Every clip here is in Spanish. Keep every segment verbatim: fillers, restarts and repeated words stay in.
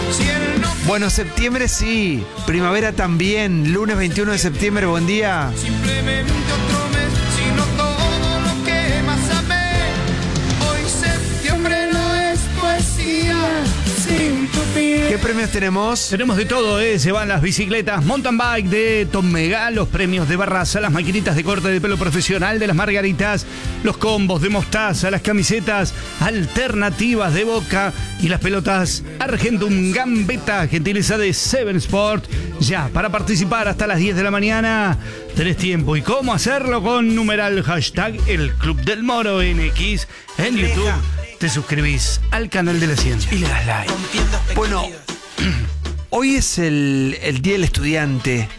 Bueno, septiembre sí, primavera también, lunes veintiuno de septiembre, buen día. Simplemente otro mes, sino todo lo que más amé. Hoy septiembre no es poesía sin tu piel. ¿Qué premios tenemos? Tenemos de todo, ¿eh? Se van las bicicletas mountain bike de Tomega, los premios de Barraza, las maquinitas de corte de pelo profesional de las Margaritas, los combos de Mostaza, las camisetas alternativas de Boca y las pelotas Argentum Gambetta, gentileza de Seven Sport. Ya, para participar hasta las diez de la mañana tenés tiempo. ¿Y cómo hacerlo? Con numeral hashtag El Club del Moro en X en YouTube. Te suscribís al canal de la ciencia y le das like. Bueno, hoy es el, el Día del Estudiante.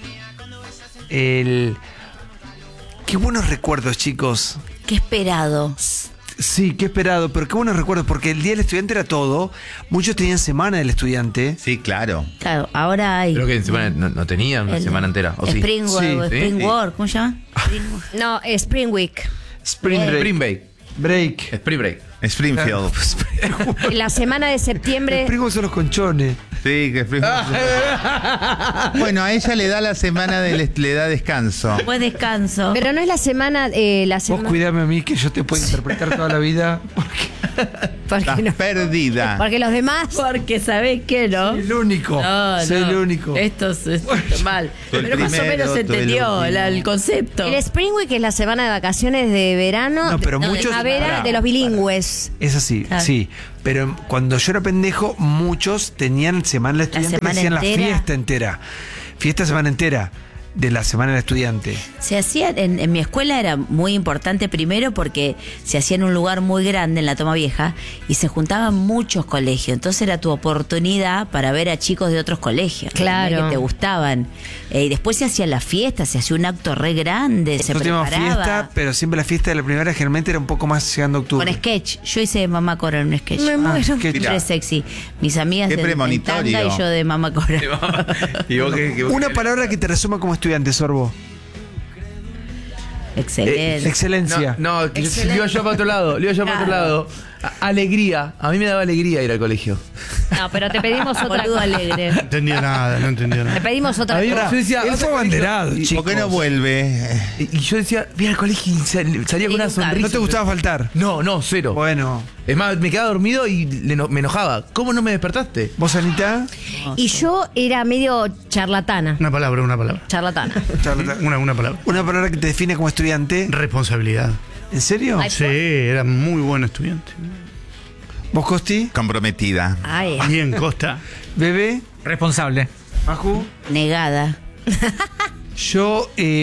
El... Qué buenos recuerdos, chicos. Qué esperado. Sí, qué esperado, pero qué buenos recuerdos, porque el Día del Estudiante era todo. Muchos tenían semana del estudiante. Sí, claro. Claro, ahora hay. Creo que en semana no, no tenía una el semana entera. ¿O sí? Spring, Sí. World, Spring Sí. World, ¿cómo se llama? No, Spring Week. Spring Break. Spring Break. Break. Spring Break. Springfield. La semana de septiembre. Spring son los conchones. Sí, que Springfield. Bueno, a ella le da la semana, de, le, le da descanso. Buen descanso. Pero no es la semana. Eh, la Vos semana. cuidame a mí, que yo te puedo interpretar toda la vida. Porque, Estás no- perdida. porque los demás. Porque sabés que no. Soy el único. No, Soy no. el único. Esto es, es mal. Tú el Pero más o primero, menos tú el entendió último. la- el concepto. El Spring Week es la semana de vacaciones de verano. No, pero de muchos- primavera pará, de los bilingües. Es así, Claro. sí. Pero cuando yo era pendejo, muchos tenían semana del estudiante, semana que hacían la entera. fiesta entera. Fiesta semana entera de la semana del estudiante. Se hacía, en, en mi escuela era muy importante primero porque se hacía en un lugar muy grande, en la Toma Vieja, y se juntaban muchos colegios. Entonces era tu oportunidad para ver a chicos de otros colegios. Claro. Que te gustaban. Eh, y después se hacía la fiesta, se hacía un acto re grande, se Nosotros teníamos preparaba. fiesta, pero siempre la fiesta de la primavera generalmente era un poco más llegando a octubre. Con sketch. Yo hice de Mamá Cora en un sketch. Me muero. qué Re Mirá. sexy. Mis amigas Qué en- en premonitorio. tanga y yo de Mamá Cora. ¿Y vos qué- qué- Una palabra que te resuma como estudiante, Sorbo. Excelente. Excelencia. No, no, que yo- Excelente. le iba yo para otro lado, le iba yo para otro Claro. lado. A- alegría. A mí me daba alegría ir al colegio. No, pero te pedimos otra Boludo cosa. alegre. No entendía nada, no entendía Te nada. pedimos otra A mí- cosa. yo decía, Él vas fue al colegio. abanderado, Y- chicos. ¿Por qué no vuelve? Y, y yo decía, voy al colegio y sal- salía con Y una nunca. sonrisa. ¿No te gustaba faltar? No, no, cero. Bueno. Es más, me quedaba dormido y le eno- me enojaba. ¿Cómo no me despertaste? ¿Vos, Anita? Y yo era medio charlatana. Una palabra, una palabra. Charlatana. Charlotte. Una, una palabra. Una palabra que te define como estudiante. Responsabilidad. ¿En serio? Ay, Sí, era muy buen estudiante. ¿Vos, Costi? Comprometida. Ay, Bien, Costa. ¿Bebé? Responsable. ¿Maju? Negada. Yo, eh,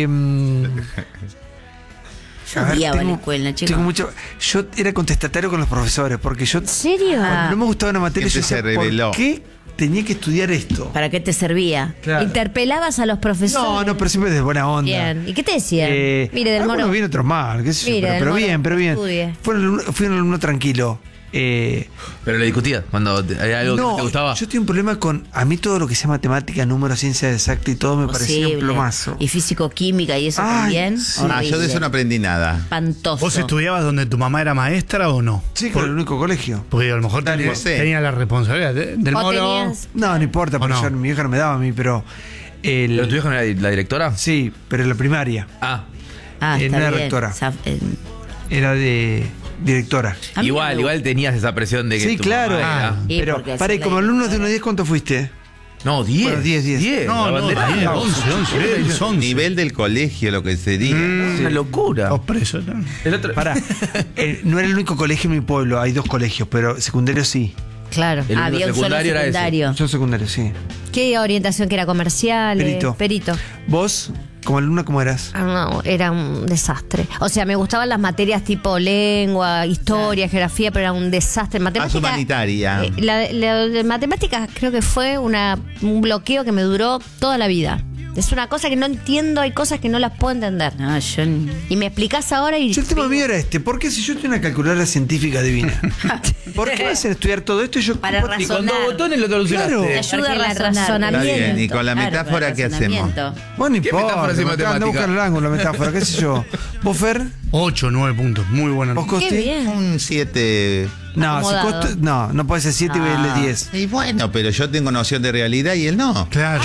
Yo a ver, odiaba tengo- la escuela, chicos. tengo mucho- yo era contestatario con los profesores, porque yo, ¿en serio? cuando no me gustaba una materia, yo Siempre se decía, reveló. ¿por qué tenía que estudiar esto? ¿Para qué te servía? Claro. ¿Interpelabas a los profesores? No, no, pero siempre de buena onda. Bien. ¿Y qué te decían? Eh, Mire, del algunos mono. bien, otros mal, qué sé yo, Mire, pero, del pero mono, bien, pero bien. estudie. Fue un, alumno- fui un alumno tranquilo. Eh, Pero le discutía cuando te- hay algo que no, te gustaba. yo tengo un problema con, a mí todo lo que sea matemática, números, ciencia exacta y todo me parecía un Posible. plomazo. Y físico-química y eso Ay, también. sí. Ah, yo de eso no aprendí nada. Espantoso. ¿Vos estudiabas donde tu mamá era maestra o no? Sí, Por- con el único colegio. Porque a lo mejor Dale, tenía, José. tenía la responsabilidad de- del ¿O moro. tenías? No, no importa, porque ¿O no? yo- mi vieja no me daba a mí, pero... el- ¿Pero tu vieja no era la directora? Sí, pero en la primaria. Ah, Ah, Eh, está no era bien. rectora. Zaf- eh, Era de directora. a mí igual, no me igual tenías esa presión de que Sí, tu claro. mamá era- Ah, Sí, pero, porque así para, y la como directora. alumnos de uno a diez, ¿cuánto fuiste? No, diez. Bueno, diez, diez. No, la no, bandera. diez, once, once, once, once. Nivel del colegio, lo que sería. Es una locura. Dos presos, ¿no? El otro, Pará, eh, no era el único colegio en mi pueblo, hay dos colegios, pero secundario sí. Claro. El único Había un solo secundario era ese. secundario. Yo secundario, sí. ¿Qué orientación que era comercial? Perito. Perito. ¿Vos, como alumna, cómo eras? Ah, no, era un desastre. O sea, me gustaban las materias tipo lengua, historia, geografía, pero era un desastre. Matemática, humanitaria. eh, la, la de matemáticas creo que fue una, un bloqueo que me duró toda la vida. Es una cosa que no entiendo, hay cosas que no las puedo entender. No, yo n- Y me explicás ahora y... Yo el tema mío era este, ¿por qué si yo tengo una calculadora científica divina? ¿Por qué me hacen estudiar todo esto y yo... Para ¿por- y con dos razonar. botones lo solucionaste. Claro. te ayuda a Porque el razonar. razonamiento. Está bien, y con la Claro, metáfora, para ¿qué hacemos? razonamiento. Bueno, no ¿Qué importa, metáfora sin me acaban de matemática? buscar el ángulo, la metáfora, qué sé yo. ¿Vos, Fer? ocho, nueve puntos. Muy buena ¿Vos, nota. Costi? Qué bien. Un siete. No, si Acomodado. Costi- no, no puede ser siete y Ah. verle diez. Y bueno, pero yo tengo noción de realidad y él no. Claro.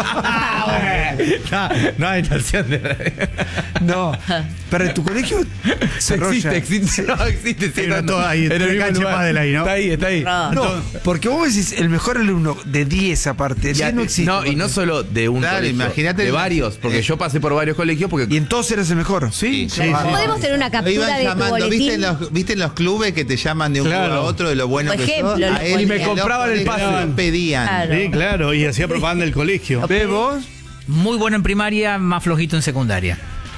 Ay, no, no hay noción de. No. Pero en tu colegio se existe, existe. No, existe. sí, Pero no, todo ahí, en el tres mismo canchas lugar. más del ahí, ¿no? Está ahí, está ahí. No. No, porque vos decís el mejor alumno de diez aparte. El Ya, diez no existe. no, y no solo de un Claro, colegio, imagínate de el- varios, porque eh. yo pasé por varios colegios porque Y en todos eras el mejor. sí, Sí, Podemos tener una Lo captura iban de tu llamando, ¿viste boletín. en, los, ¿viste en los clubes que te llaman de un Claro. club a otro de lo bueno Por que ejemplo, sos? los A él Y me en los compraban el colegios pase. pedían. Claro. Sí, claro, y hacía propaganda del colegio. ¿Ves vos, Muy bueno en primaria, más flojito en secundaria.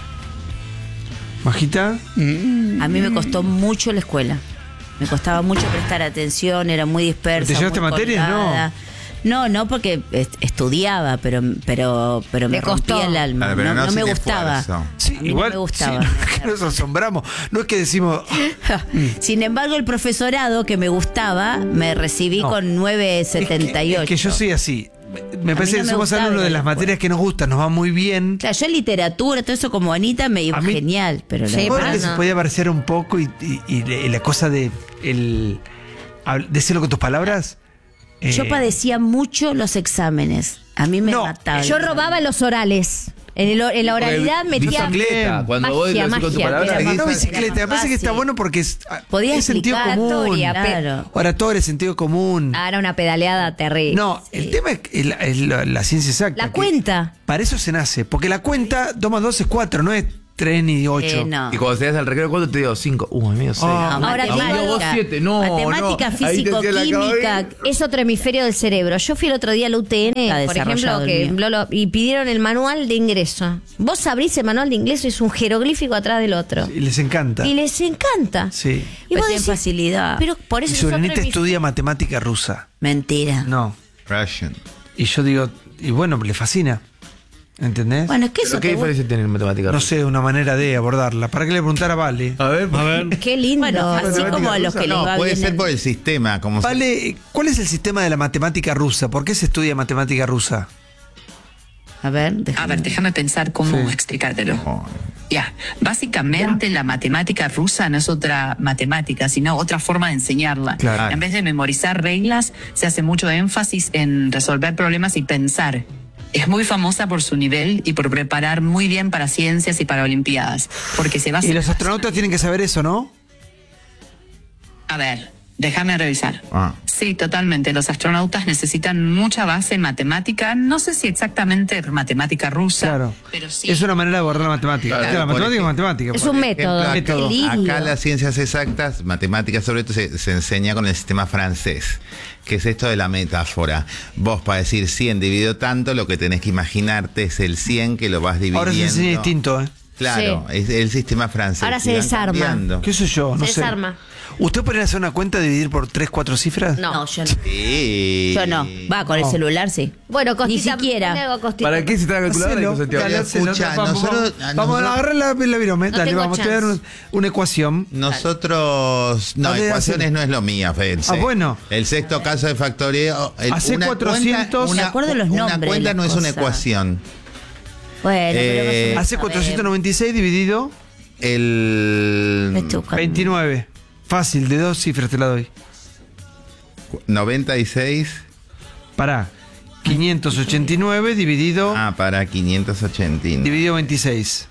Majita? A mí me costó mucho la escuela. Me costaba mucho prestar atención, era muy dispersa. ¿Te llevaste muy materias? No. colgada. No, no, porque est- estudiaba, pero pero pero me Le costó. rompía el alma. Claro, pero no no no me sin gustaba. esfuerzo. Sí, a mí igual. no me gustaba. sí, que nos asombramos. No es que decimos. Sin embargo, el profesorado que me gustaba, me recibí No. con nueve Es que, setenta y ocho. es que yo soy así. Me parece no que me somos gustaba alumnos ir a de la las escuela. materias que nos gustan, nos va muy bien. O sea, yo en literatura, todo eso como Anita me iba A mí- genial, pero la Sí, Bueno, para que verdad, se no. podía parecer un poco y, y- y la- y la cosa de el hab- decirlo con tus palabras. yo eh, padecía mucho los exámenes. A mí me No, mataba. Yo robaba los orales. En, el, en la oralidad metía. bicicleta, cuando vos magia, lo decís con tu magia, palabra, era No, más- bicicleta, me parece que está fácil. bueno porque es, Podía es sentido explicar común. oratoria, Claro. Oratoria, sentido común. Ah, era una pedaleada terrible. No, el tema es, que el- el- la, la ciencia exacta. La que cuenta. Para eso se nace. Porque la cuenta, dos más dos es cuatro, no es tres ni ocho. Eh, no. Y cuando te das al recreo, ¿cuánto te digo? Cinco. Uh, amigo, seis. Ah. No, Ahora, matemática, claro. vos siete, no, matemática, no. Ahí te físico, hacía la química. cabeza. Es otro hemisferio del cerebro. Yo fui el otro día al U T N, Está por ejemplo, desarrollado que el mío. lo- lo- y pidieron el manual de ingreso. Vos abrís el manual de ingreso y es un jeroglífico atrás del otro. Y les encanta. Y les encanta. Sí. Y vos Tienen decís, facilidad. pero por Y eso su es otro nenita hemisferio. estudia matemática rusa. Mentira. No. Russian. Y yo digo, y bueno, le fascina. ¿Entendés? Bueno, es que eso ¿Pero qué te gusta. diferencia tiene en matemática? No sé, una manera de abordarla. ¿Para qué le preguntar a Vale? A ver, A ver. Qué lindo. Bueno, así Matemática como a los rusa, que les No, va puede bien ser en- por el sistema. Como se- Vale, ¿cuál es el sistema de la matemática rusa? ¿Por qué se estudia matemática rusa? A ver, A déjame. ver, déjame pensar cómo Sí. explicártelo. Oh, Ya, básicamente la matemática rusa no es otra matemática, sino otra forma de enseñarla. Claro. En vez de memorizar reglas, se hace mucho énfasis en resolver problemas y pensar. Es muy famosa por su nivel y por preparar muy bien para ciencias y para olimpiadas. Porque se basa Y los astronautas tienen que saber eso, ¿no? A ver, déjame revisar. Ah. Sí, totalmente. Los astronautas necesitan mucha base en matemática. No sé si exactamente matemática rusa, Claro. pero sí. Es una manera de abordar la matemática. Claro, O sea, la por matemática es ejemplo. matemática. Es por un ejemplo. método. método. Qué lindo. Acá las ciencias exactas, matemáticas sobre todo, se, se enseña con el sistema francés, que es esto de la metáfora. Vos para decir cien dividido tanto, lo que tenés que imaginarte es el cien que lo vas dividiendo. Ahora se enseña distinto, ¿eh? Claro, es el sistema francés. Ahora se y van desarma. cambiando. ¿Qué sé yo? No Se sé. desarma. ¿Usted podría hacer una cuenta de dividir por tres, cuatro cifras? No. No, yo no. Sí. Yo no. Va, con el No. celular sí. Bueno, Costita, Ni siquiera. ponle algo, Costita. ¿Para qué se trae la calculadora? Hacelo, Y cosas, tío? dale, hacelo. Escucha, vamos, nosotros- vamos, a vamos nosotros- a agarrar la, la virome, No dale, tengo vamos a dar chance. una ecuación. Nosotros, no, Dale, ecuaciones hacelo. no es lo mío, Fede. Ah, bueno. El sexto caso de factoreo. el- Hace una cuatrocientos. cuenta- Me una, acuerdo los una nombres de cuenta las no es una cosas. ecuación. Bueno, Eh, pero más o menos Hace cuatrocientos noventa y seis dividido El sabemos. Estoy buscando. veintinueve. Fácil, de dos cifras te la doy. noventa y seis. Pará. quinientos ochenta y nueve dividido, Ah, para quinientos ochenta. dividido veintiséis.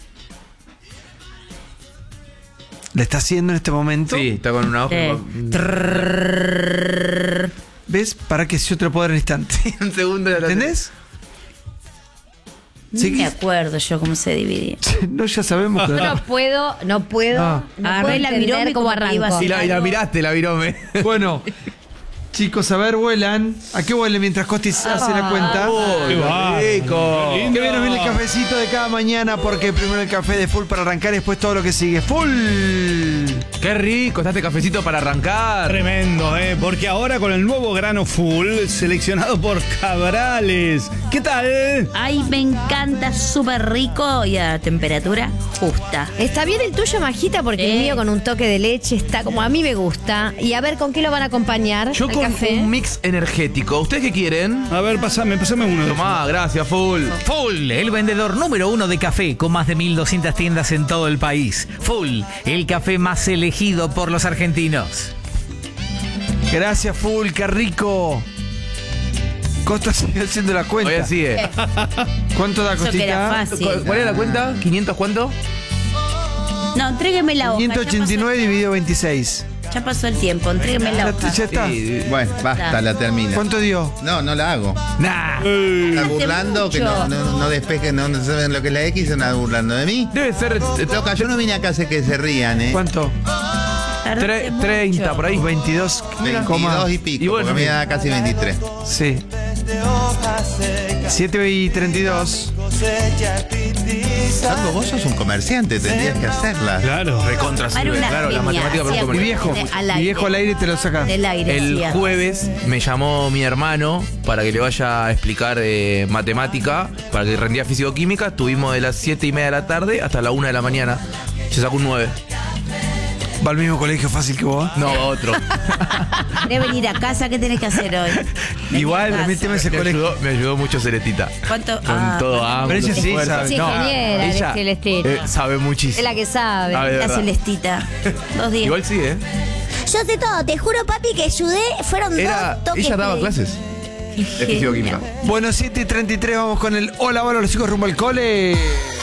¿Le está haciendo en este momento? Sí, está con una hoja. Eh, ¿Ves? Para que yo te lo puedo dar en instante. Un segundo de la ¿Entendés? No Sí, me que- acuerdo yo cómo se dividía. no, ya sabemos. Yo que- no puedo, no puedo. Ah. No Agarré puedo la entender virome cómo como que iba arranco. así. Y la, y la miraste, la virome. Bueno, chicos, a ver, vuelan. ¿A qué vuelen mientras Costi hace la cuenta? Qué bárbaro, rico. qué lindo. Que viene bien el cafecito de cada mañana porque primero el café de full para arrancar y después todo lo que sigue. ¡Full! Qué rico está este cafecito para arrancar. Tremendo, ¿eh? Porque ahora con el nuevo grano full, seleccionado por Cabrales. ¿Qué tal? Ay, me encanta, súper rico y a temperatura justa. Está bien el tuyo, Majita, porque Sí. el mío con un toque de leche está como a mí me gusta. Y a ver con qué lo van a acompañar. Yo al con café. un mix energético. ¿Ustedes qué quieren? A ver, pasame, pasame uno. de Tomá, gracias, Full. Full, el vendedor número uno de café con más de mil doscientas tiendas en todo el país. Full, el café más elegido por los argentinos. Gracias, Full, qué rico. Costa sigue haciendo la cuenta. Oye, sigue. ¿Cuánto da, Eso que era Costita? fácil. ¿Cuál cuál es la cuenta? ¿quinientos cuánto? No, entrégueme la hoja. quinientos ochenta y nueve ya dividido veintiséis. pasó, ya pasó el tiempo, entrégueme la Ya, hoja. ya está. Sí, bueno, basta, la termina. ¿Cuánto dio? No, no la hago. Nah. ¿Estás burlando? Que no, mucho. no, no despeje, no, no saben lo que es la X, están burlando de mí. Debe ser eh, Loca, yo no vine acá a hacer que se rían, ¿eh? ¿Cuánto? Tardaste tre- mucho. treinta por ahí. veintidós. veintidós y pico, Y bueno, porque me da casi veintitrés. Sí. siete y treinta y dos. Sango, vos sos un comerciante, tendrías que hacerla. Claro. Recontra Para sirve. una Claro, la genia, matemática para un sí, Mi comerciante. viejo. De- al Mi aire. viejo al aire te lo saca. Del aire. El sí. jueves me llamó mi hermano para que le vaya a explicar eh, matemática, para que rendía fisicoquímica. Estuvimos de las siete y media de la tarde hasta la una de la mañana. Se sacó un nueve. Va al mismo colegio fácil que vos. No, otro. Debe venir a casa, ¿qué tenés que hacer hoy? Vení Igual, a casa. remíteme ese me, colegio. ayudó, me ayudó mucho Celetita. ¿Cuánto? Con Ah, todo ¿cuánto? ángulo, Pero ella sí fuerza. sabe. Sí, ingeniera, ella Celestina. eh, sabe muchísimo. Es la que sabe. A ver, La verdad. Celestita. Dos días. Igual sí, ¿eh? Yo sé todo, te juro, papi, que ayudé. Fueron Era, dos toques. ella daba de- clases de fisicoquímica. Bueno, siete y treinta y tres, vamos con el Hola, hola, los chicos rumbo al cole.